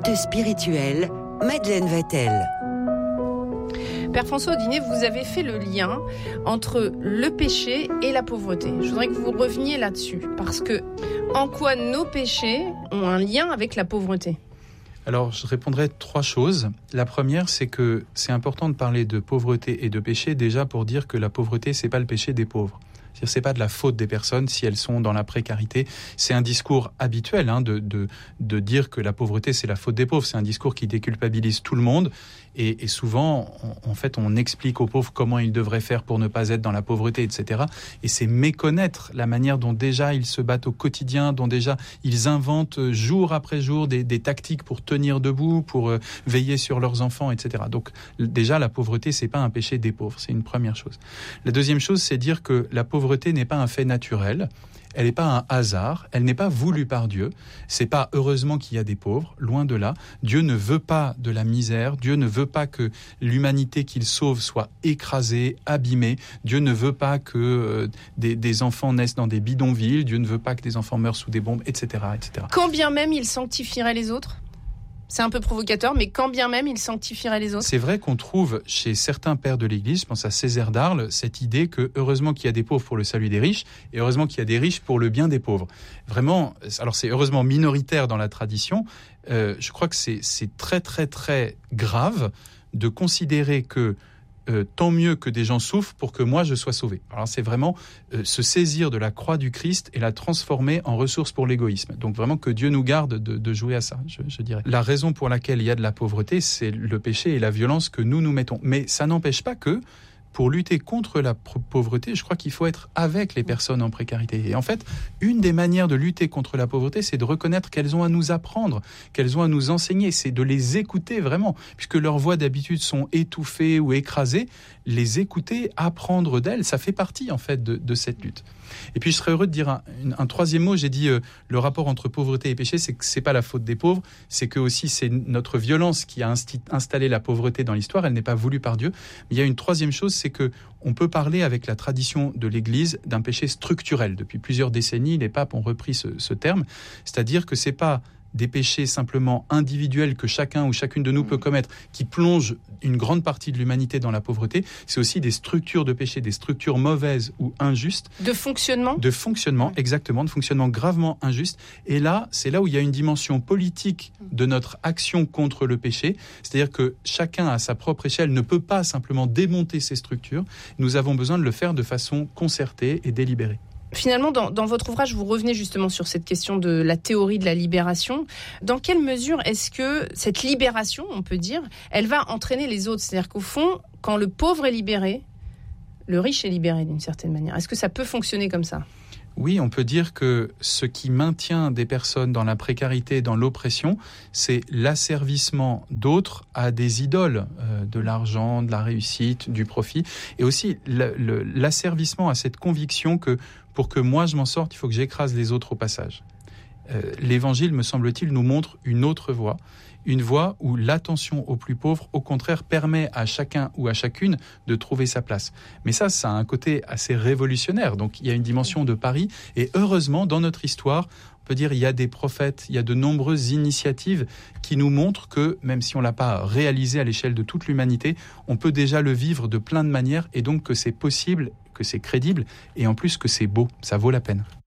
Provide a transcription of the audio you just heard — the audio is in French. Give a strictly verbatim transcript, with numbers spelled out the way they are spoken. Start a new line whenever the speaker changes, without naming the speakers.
conte spirituel, Madeleine Vatel.
Père François Audinet, vous avez fait le lien entre le péché et la pauvreté. Je voudrais que vous reveniez là-dessus, parce que en quoi nos péchés ont un lien avec la pauvreté ?
Alors, je répondrai trois choses. La première, c'est que c'est important de parler de pauvreté et de péché, déjà pour dire que la pauvreté, c'est pas le péché des pauvres. C'est-à-dire, c'est pas de la faute des personnes si elles sont dans la précarité. C'est un discours habituel hein, de, de, de dire que la pauvreté, c'est la faute des pauvres. C'est un discours qui déculpabilise tout le monde. Et, et souvent, on, en fait, on explique aux pauvres comment ils devraient faire pour ne pas être dans la pauvreté, et cetera. Et c'est méconnaître la manière dont déjà ils se battent au quotidien, dont déjà ils inventent jour après jour des, des tactiques pour tenir debout, pour euh, veiller sur leurs enfants, et cetera. Donc déjà, la pauvreté, c'est pas un péché des pauvres. C'est une première chose. La deuxième chose, c'est dire que la pauvreté La pauvreté n'est pas un fait naturel, elle n'est pas un hasard, elle n'est pas voulue par Dieu. C'est pas heureusement qu'il y a des pauvres, loin de là. Dieu ne veut pas de la misère, Dieu ne veut pas que l'humanité qu'il sauve soit écrasée, abîmée. Dieu ne veut pas que euh, des, des enfants naissent dans des bidonvilles, Dieu ne veut pas que des enfants meurent sous des bombes, et cetera, et cetera.
Quand bien même il sanctifierait les autres ? C'est un peu provocateur, mais quand bien même il sanctifierait les autres.
C'est vrai qu'on trouve chez certains pères de l'Église, je pense à Césaire d'Arles, cette idée que heureusement qu'il y a des pauvres pour le salut des riches, et heureusement qu'il y a des riches pour le bien des pauvres. Vraiment, alors c'est heureusement minoritaire dans la tradition, euh, je crois que c'est, c'est très très très grave de considérer que Euh, tant mieux que des gens souffrent pour que moi je sois sauvé. Alors c'est vraiment euh, se saisir de la croix du Christ et la transformer en ressource pour l'égoïsme. Donc vraiment que Dieu nous garde de, de jouer à ça, je, je dirais. La raison pour laquelle il y a de la pauvreté, c'est le péché et la violence que nous nous mettons. Mais ça n'empêche pas que pour lutter contre la pauvreté, je crois qu'il faut être avec les personnes en précarité. Et en fait, une des manières de lutter contre la pauvreté, c'est de reconnaître qu'elles ont à nous apprendre, qu'elles ont à nous enseigner. C'est de les écouter vraiment, puisque leurs voix d'habitude sont étouffées ou écrasées. Les écouter, apprendre d'elles, ça fait partie en fait de, de cette lutte. Et puis je serais heureux de dire un, un troisième mot. J'ai dit euh, le rapport entre pauvreté et péché, c'est que c'est pas la faute des pauvres, c'est que aussi c'est notre violence qui a insti- installé la pauvreté dans l'histoire. Elle n'est pas voulue par Dieu. Mais il y a une troisième chose, c'est que on peut parler avec la tradition de l'Église d'un péché structurel. Depuis plusieurs décennies, les papes ont repris ce, ce terme, c'est-à-dire que c'est pas des péchés simplement individuels que chacun ou chacune de nous peut commettre, qui plongent une grande partie de l'humanité dans la pauvreté. C'est aussi des structures de péché, des structures mauvaises ou injustes.
De fonctionnement ?
De fonctionnement, exactement, de fonctionnement gravement injuste. Et là, c'est là où il y a une dimension politique de notre action contre le péché. C'est-à-dire que chacun, à sa propre échelle, ne peut pas simplement démonter ces structures. Nous avons besoin de le faire de façon concertée et délibérée.
Finalement, dans, dans votre ouvrage, vous revenez justement sur cette question de la théorie de la libération. Dans quelle mesure est-ce que cette libération, on peut dire, elle va entraîner les autres ? C'est-à-dire qu'au fond, quand le pauvre est libéré, le riche est libéré d'une certaine manière. Est-ce que ça peut fonctionner comme ça ?
Oui, on peut dire que ce qui maintient des personnes dans la précarité, dans l'oppression, c'est l'asservissement d'autres à des idoles, euh, de l'argent, de la réussite, du profit, et aussi le, le, l'asservissement à cette conviction que pour que moi je m'en sorte, il faut que j'écrase les autres au passage. Euh, L'Évangile, me semble-t-il, nous montre une autre voie, une voie où l'attention aux plus pauvres, au contraire, permet à chacun ou à chacune de trouver sa place. Mais ça, ça a un côté assez révolutionnaire. Donc, il y a une dimension de pari. Et heureusement, dans notre histoire, on peut dire il y a des prophètes, il y a de nombreuses initiatives qui nous montrent que, même si on ne l'a pas réalisé à l'échelle de toute l'humanité, on peut déjà le vivre de plein de manières et donc que c'est possible, que c'est crédible et en plus que c'est beau. Ça vaut la peine.